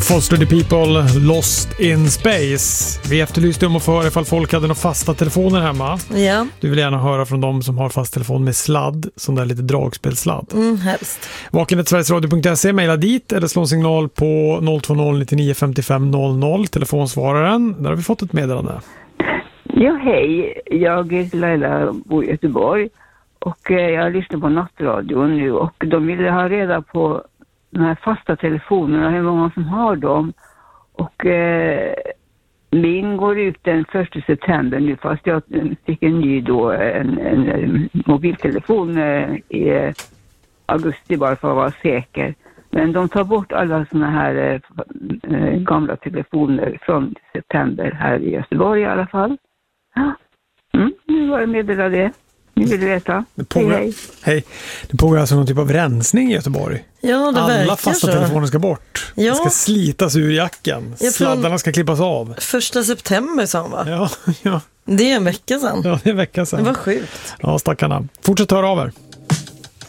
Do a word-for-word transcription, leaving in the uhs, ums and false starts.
Foster the People, Lost in Space. Vi efterlyste om att få höra ifall folk hade några fasta telefoner hemma. Ja. Du vill gärna höra från dem som har fast telefon med sladd, sån där lite dragspelsladd. Mm, helst. Vaken sverigesradio punkt se, mejla dit eller slå en signal på noll två noll nio nio fem fem noll noll, telefonsvararen. Där har vi fått ett meddelande. Ja, hej. Jag heter Laila, bor i Göteborg och eh, jag lyssnar på nattradion nu och de ville ha reda på de här fasta telefonerna, hur många som har dem. Och eh, min går ut den första september nu, fast jag fick en ny då, en, en, en mobiltelefon eh, i augusti bara för att vara säker. Men de tar bort alla såna här eh, gamla telefoner från september här i Göteborg i alla fall. Ja, mm, nu var jag meddelad det. Ni vill veta. Det pågår, hej, hej. hej. Det pågår alltså någon typ av rensning i Göteborg. Ja, det alla fasta så. telefoner ska bort. Ja. Det ska slitas ur jacken. Sladdarna ska klippas av. Första september sa han, va? Ja, ja. Det är en vecka sedan. Ja, det är en vecka sedan. Det var sjukt. Ja, stackarna. Fortsätt höra av er.